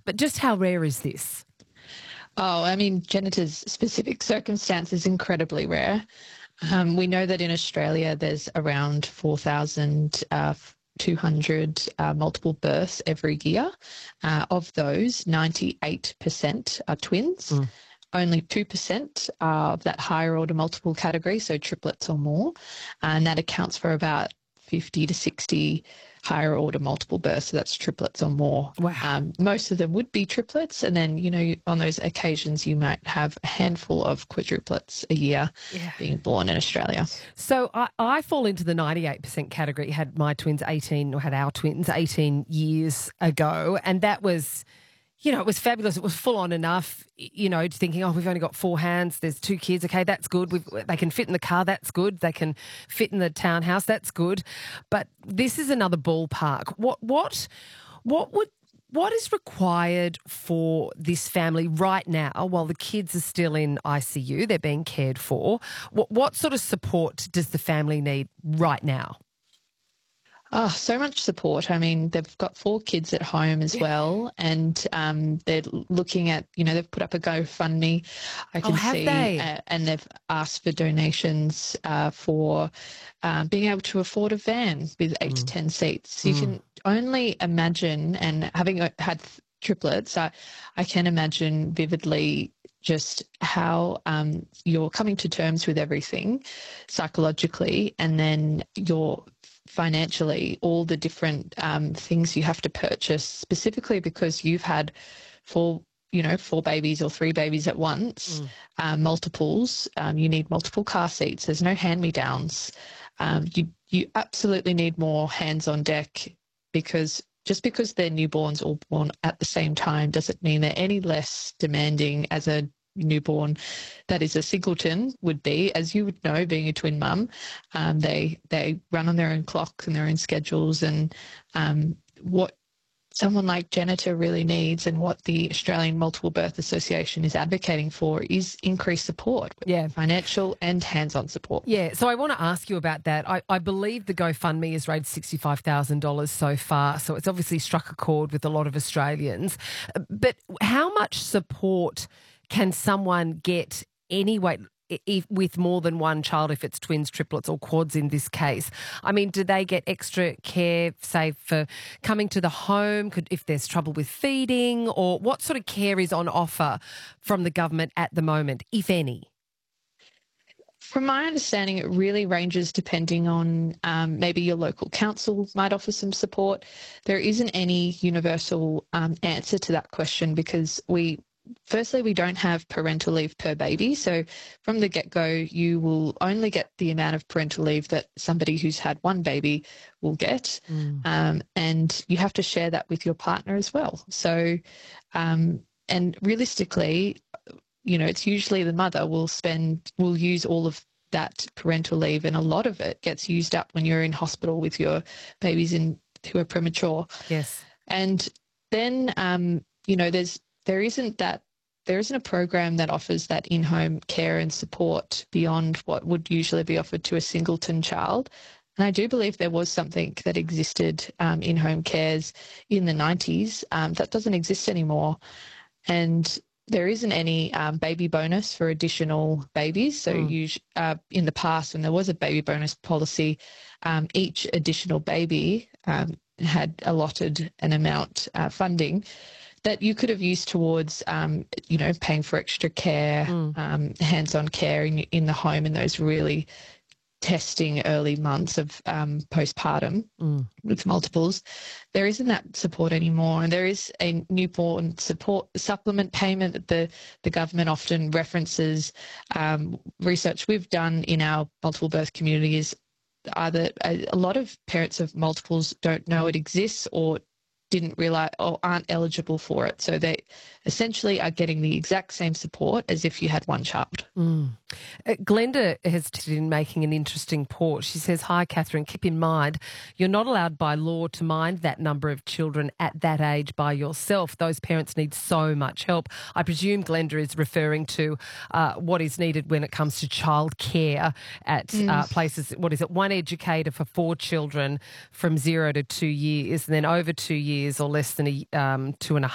But just how rare is this? Oh, I mean, Janita's specific circumstance is incredibly rare. We know that in Australia there's around 4,200 multiple births every year. Of those, 98% are twins. Mm. Only 2% are of that higher order multiple category, so triplets or more. And that accounts for about 50 to 60 higher order multiple births, so that's triplets or more. Wow. Most of them would be triplets, and then, on those occasions you might have a handful of quadruplets a year Yeah. being born in Australia. So I fall into the 98% category. Had my twins 18, or had our twins 18 years ago, and that was, it was fabulous. It was full on enough, thinking, oh, we've only got 4 hands. There's 2 kids. Okay, that's good. They can fit in the car. That's good. They can fit in the townhouse. That's good. But this is another ballpark. What is required for this family right now while the kids are still in ICU, they're being cared for? What sort of support does the family need right now? Oh, so much support. I mean, they've got 4 kids at home as well, and they're looking at, they've put up a GoFundMe, I can have see, they? and they've asked for donations for being able to afford a van with 8 to 10 seats. You can only imagine, and having had triplets, I can imagine vividly just how you're coming to terms with everything psychologically, and then you're financially, all the different things you have to purchase, specifically because you've had 4 babies or 3 babies at once, multiples. You need multiple car seats. There's no hand-me-downs. You absolutely need more hands on deck, because just because they're newborns all born at the same time doesn't mean they're any less demanding as a newborn that is a singleton would be. As you would know, being a twin mum, they run on their own clocks and their own schedules, and what someone like Janita really needs, and what the Australian Multiple Birth Association is advocating for, is increased support, financial and hands-on support. Yeah, so I want to ask you about that. I believe the GoFundMe has raised $65,000 so far, so it's obviously struck a chord with a lot of Australians. But how much support can someone get anyway with more than one child, if it's twins, triplets or quads in this case? I mean, do they get extra care, say, for coming to the home, if there's trouble with feeding, or what sort of care is on offer from the government at the moment, if any? From my understanding, it really ranges depending on maybe your local council might offer some support. There isn't any universal answer to that question, because firstly, we don't have parental leave per baby. So from the get-go, you will only get the amount of parental leave that somebody who's had 1 baby will get. And you have to share that with your partner as well. So, and realistically, it's usually the mother will use all of that parental leave, and a lot of it gets used up when you're in hospital with your babies who are premature. Yes. And then, there isn't a program that offers that in-home care and support beyond what would usually be offered to a singleton child. And I do believe there was something that existed in-home cares in the 90s that doesn't exist anymore. And there isn't any baby bonus for additional babies. So in the past, when there was a baby bonus policy, each additional baby had allotted an amount funding that you could have used towards, paying for extra care, hands-on care in the home in those really testing early months of postpartum with multiples. There isn't that support anymore, and there is a newborn support supplement payment that the government often references. Research we've done in our multiple birth community is either a lot of parents of multiples don't know it exists, or didn't realise, or aren't eligible for it. So they essentially are getting the exact same support as if you had 1 child. Glenda has been making an interesting point. She says, "Hi, Catherine, keep in mind you're not allowed by law to mind that number of children at that age by yourself. Those parents need so much help." I presume Glenda is referring to what is needed when it comes to childcare at places. What is it? 1 educator for 4 children from 0 to 2 years, and then over 2 years or less than 2.5